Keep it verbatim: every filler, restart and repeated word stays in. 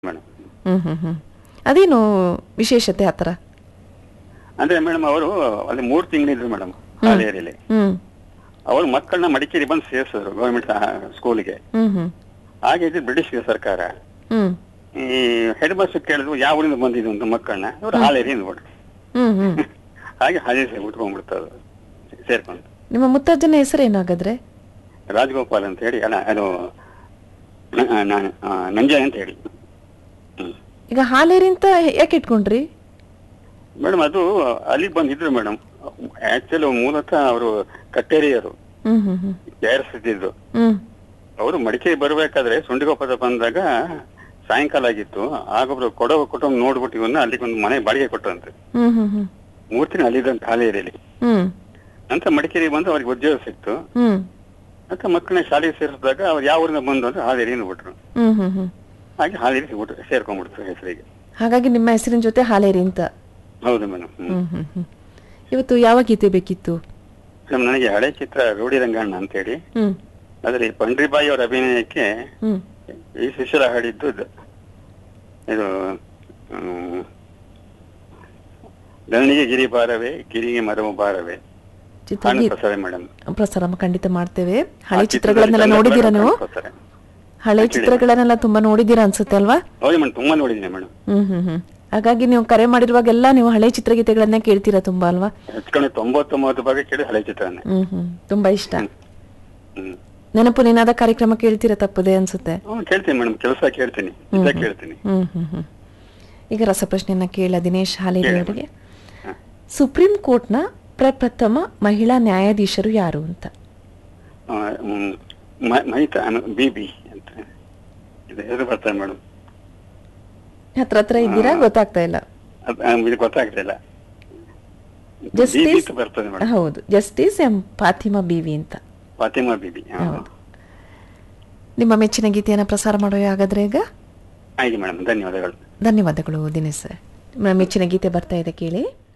Madam. ಹ್ಮ್ ಹ್ಮ್ ಹ್ಮ್ ಅದೇನು ವಿಶೇಷತೆ ಆತರ? ಅಂದ್ರೆ ಮೇಡಮ್ ಅವರು ಅಲ್ಲಿ ಮೂರು ತಿಂಗಳಿದ್ರು ಮೇಡಮ್ ಹಾಲೇರಿಯಲ್ಲಿ. ಹ್ಮ್ ಅವ್ರ ಮಕ್ಕಳನ್ನ ಮಡಿಕೇರಿ ಬಂದು ಸೇರಿಸಿದ್ರು ಗೌರ್ಮೆಂಟ್ ಸ್ಕೂಲಿಗೆ. ಹ್ಮ್ ಹ್ಮ್ ಹಾಗೆ ಇದು ಬ್ರಿಟಿಷ್ ಸರ್ಕಾರ ಹ್ಮ್ ಈ ಹೆಡ್ ಮಾಸ್ಟರ್ ಕೇಳಿದ್ರು ಯಾವ ಊರಿಂದ ಬಂದಿದ್ದು ಅಂತ ಮಕ್ಕಳನ್ನ, ಇವ್ರು ಹಾಲೇರಿ ಅಂದ್ಬಿಟ್ರು. ಹ್ಮ್ ಹ್ಮ್ ಹಾಗೆ ಹಾಲೇರಿ ಉಟ್ಕೊಂಡ್ಬಿಡ್ತಾರೆ ಸೇರ್ಕೊಂಡು. ನಿಮ್ಮ ಮುತ್ತಜ್ಜನ ಹೆಸರು ಏನಾಗಾದ್ರೆ? ರಾಜಗೋಪಾಲ್ ಅಂತ ಹೇಳಿ, ಅಲ್ಲ ಅದು ನ- ನ- ಆ, ನಂಜಾಯ್ ಅಂತ ಹೇಳಿ. ಹ್ಮ್ ಈಗ ಹಾಲೇರಿ ಅಂತ ಯಾಕೆ ಇಟ್ಕೊಂಡ್ರಿ? ಮೇಡಮ್ ಅದು ಅಲ್ಲಿಗೆ ಬಂದಿದ್ರು ಮೇಡಮ್. ಆಕ್ಚುಲಿ ಮೂಲತಃ ಅವರು ಕಟ್ಟೇರಿಯರು, ಹ್ಮ್ ಹ್ಮ್ ಹ್ಮ್ ತಯಾರಿಸ್ತಿದ್ರು. ಹ್ಮ್ ಅವರು ಮಡಿಕೇರಿ ಬರ್ಬೇಕಾದ್ರೆ ಸುಂಡಿಗೊಪ್ಪದ ಬಂದಾಗ ಸಾಯಂಕಾಲ ಆಗಿತ್ತು. ಆಗೊಬ್ರು ಕೊಡೋ ಕುಟುಂಬ ನೋಡ್ಬಿಟ್ಟು ಇವನ್ನ ಅಲ್ಲಿಗೆ ಒಂದು ಮನೆ ಬಾಡಿಗೆ ಕೊಟ್ಟಂತೆ. ಹ್ಮ್ ಹ್ಮ್ ಹ್ಮ್ ಮೂರ್ತಿನ ಅಲ್ಲಿದ್ದಂತ ಹಾಲೇರಿಯಲ್ಲಿ. ಹ್ಮ್ ಅಂತ ಮಡಿಕೇರಿ ಬಂದು ಅವ್ರಿಗೆ ಉದ್ಯೋಗ ಸಿಕ್ತು. ಹ್ಮ್ ಅಂತ ಮಕ್ಕಳನ್ನ ಶಾಲೆಗೆ ಸೇರಿಸಿದಾಗ ಅವ್ರು ಯಾವ ಊರಿಂದ ಬಂದು ಅಂದ್ರೆ ಹಾಲೇರಿ ಅಂದ್ಬಿಟ್ರು. ಹ್ಮ್ ಹ್ಮ್ ಹ್ಮ್ ಹಾಗೆ ಹಾಲೇರಿ ಸಿಗ್ಬಿಟ್ರು, ಸೇರ್ಕೊಂಡ್ಬಿಡ್ತು ಹೆಸರಿಗೆ. ಹಾಗಾಗಿ ನಿಮ್ಮ ಹೆಸರಿನ ಜೊತೆ ಹಾಲೇರಿ ಅಂತ. ಹೌದು ಮೇಡಮ್. ಹ್ಮ್ ಹ್ಮ್ ಹ್ಮ್ ಹ್ಮ್ ಇವತ್ತು ಯಾವ ಗೀತೆ ಬೇಕಿತ್ತು? ಮೇಡಮ್, ನನಗೆ ಹಳೆ ಚಿತ್ರ ರೂಢಿ ರಂಗಣ್ಣ ಅಂತ ಹೇಳಿ, ಹ್ಮ್ ಅದ್ರಲ್ಲಿ ಪಂಡ್ರಿಬಾಯಿ ಅವರ ಅಭಿನಯಕ್ಕೆ ಹ್ಮ್ ಈ ಶಿಶಿರ ಹಾಡಿದ್ದು ಇದು ಇದು, ಹ್ಮ್, ದಣಿಗೆ ಗಿರಿ ಬಾರವೇ ಗಿರಿಗೆ ಮರವು ಬಾರವೇ ಚಿತ್ರ ಹಾಡು ಗೀತೆ ಪ್ರಸಾರ ಮೇಡಮ್. ಪ್ರಸಾರ ಖಂಡಿತ ಮಾಡ್ತೇವೆ. ಹಳೆ ಚಿತ್ರಗಳನ್ನೆಲ್ಲ ನೋಡಿದೀರಾ ನೀವು? ಹಳೆ ಚಿತ್ರಗಳನ್ನೆಲ್ಲ ತುಂಬಾ ನೋಡಿದೀರಾ ಅನ್ಸುತ್ತೆ ಅಲ್ವಾ? ಹೌದು ಮೇಡಮ್, ತುಂಬಾ ನೋಡಿದ್ದೀನಿ ಮೇಡಮ್. ಹ್ಮ್ ಹ್ಮ್ ಹ್ಮ್ ಹಾಗಾಗಿ ನೀವು ಕರೆ ಮಾಡಿರುವಾಗೆಲ್ಲ ನೀವು ಹಳೆ ಚಿತ್ರಗೀತೆಗಳನ್ನ ಕೇಳ್ತೀರಾ ತುಂಬಾ ಅಲ್ವಾ? ಹೆಚ್ಚು ತೊಂಬತ್ತೊಂಬತ್ತು ಭಾಗ ಕೇಳಿ ಹಳೆ ಚಿತ್ರನೇ. ಹ್ಮ್ ಹ್ಮ್ ತುಂಬಾ ಇಷ್ಟ. ಹ್ಮ್ ನೆನಪು ನಿನಾದ ಕಾರ್ಯಕ್ರಮ ಕೇಳ್ತೀರಾ ತಪ್ಪದೆ ಅನ್ಸುತ್ತೆ? ಹ್ಮ್ ಕೇಳ್ತೀನಿ ಮೇಡಮ್, ಕೆಲಸ ಕೇಳ್ತೀನಿ, ನಿಜ ಕೇಳ್ತೀನಿ. ಹ್ಮ್ ಹ್ಮ್ ಹ್ಮ್ ಈಗ ರಸಪ್ರಶ್ನೆಯನ್ನ ಕೇಳ ದಿನೇಶ್ ಹಾಲೇರಿ ಹೇಳಿ ಅವರಿಗೆ. ಹ. ಸುಪ್ರೀಂ ಕೋರ್ಟ್ನ ಪ್ರಪ್ರಥಮ ಮಹಿಳಾ ನ್ಯಾಯಾಧೀಶರು ಯಾರು ಅಂತ? ಆ, ಹ್ಮ್, ಮ- ಮಹಿತಾ ಬಿಬಿ ಅಂತ ಇದು ಹೆಸರು ಬರ್ತದೆ ಮೇಡಮ್. ಹತ್ರ ಹತ್ರ ಇದ್ದೀರಾ? ಗೊತ್ತಾಗ್ತಾ ಇಲ್ಲ. ಅದ್- ಆ, ಇದು ಗೊತ್ತಾಗ್ತಿಲ್ಲ. ಜಸ್ಟಿಸ್ ಬಿಬಿ ಅಂತ ಬರ್ತದೆ ಮೇಡಮ್. ಹೌದು, ಜಸ್ಟಿಸ್ ಎಂ ಫಾತಿಮಾ ಬಿವಿ ಅಂತ. ಫಾತಿಮಾ ಬಿಬಿ. ಹಾ. ಹೌದು. ನಿಮ್ಮ ಮೆಚ್ಚಿನ ಗೀತೆಯನ್ನು ಪ್ರಸಾರ ಮಾಡೋ ಹಾಗಾದ್ರೆ ಈಗ? ಆಯ್ತು ಮೇಡಮ್, ಧನ್ಯವಾದಗಳು. ಧನ್ಯವಾದಗಳು ದಿನೇಶ್ ಸರ್. ನಿಮ್ಮ ಮೆಚ್ಚಿನ ಗೀತೆ ಬರ್ತಾ ಇದೆ ಕೇಳಿ.